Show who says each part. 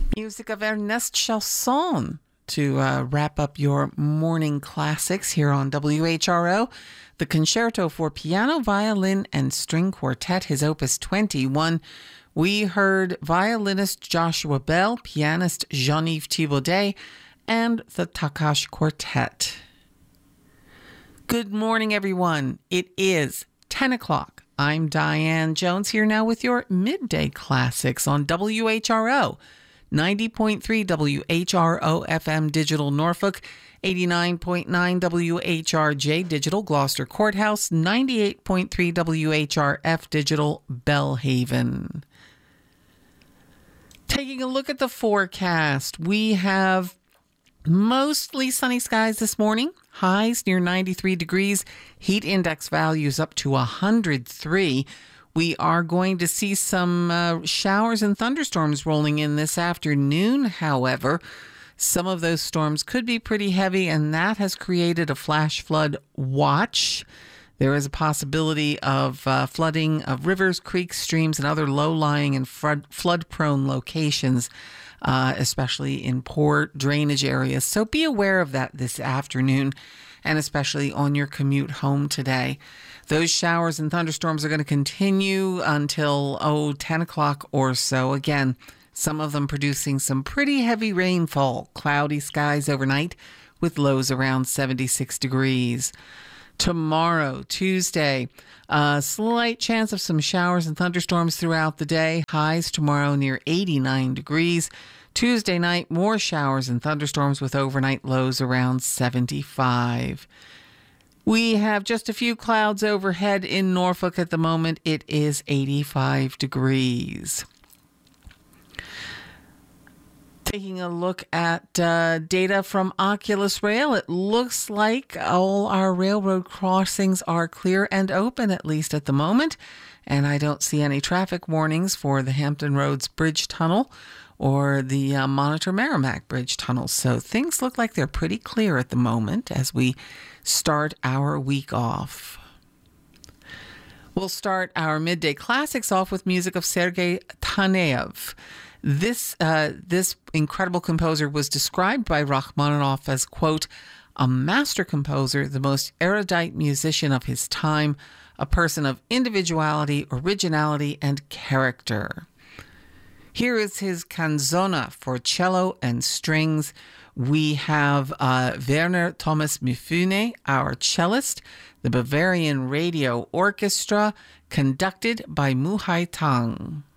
Speaker 1: Music of Ernest Chausson to wrap up your morning classics here on WHRO. The Concerto for Piano, Violin, and String Quartet, his Opus 21. We heard violinist Joshua Bell, pianist Jean-Yves Thibaudet, and the Takash Quartet. Good morning, everyone. It is 10 o'clock. I'm Diane Jones here now with your midday classics on WHRO. 90.3 WHRO FM Digital Norfolk, 89.9 WHRJ Digital Gloucester Courthouse, 98.3 WHRF Digital Bellhaven. Taking a look at the forecast, we have mostly sunny skies this morning, highs near 93 degrees, heat index values up to 103. We are going to see some showers and thunderstorms rolling in this afternoon. However, some of those storms could be pretty heavy, and that has created a flash flood watch. There is a possibility of flooding of rivers, creeks, streams, and other low-lying and flood-prone locations, especially in poor drainage areas. So be aware of that this afternoon, and especially on your commute home today. Those showers and thunderstorms are going to continue until, 10 o'clock or so. Again, some of them producing some pretty heavy rainfall. Cloudy skies overnight with lows around 76 degrees. Tomorrow, Tuesday, a slight chance of some showers and thunderstorms throughout the day. Highs tomorrow near 89 degrees. Tuesday night, more showers and thunderstorms with overnight lows around 75. We have just a few clouds overhead in Norfolk at the moment. It is 85 degrees. Taking a look at data from Oculus Rail, it looks like all our railroad crossings are clear and open, at least at the moment. And I don't see any traffic warnings for the Hampton Roads Bridge Tunnel or the Monitor Merrimack Bridge Tunnel. So things look like they're pretty clear at the moment as we start our week off. We'll start our midday classics off with music of Sergei Taneyev. This incredible composer was described by Rachmaninoff as, quote, a master composer, the most erudite musician of his time, a person of individuality, originality, and character. Here is his canzona for cello and strings. We have Werner Thomas Mifune, our cellist, the Bavarian Radio Orchestra, conducted by Muhai Tang.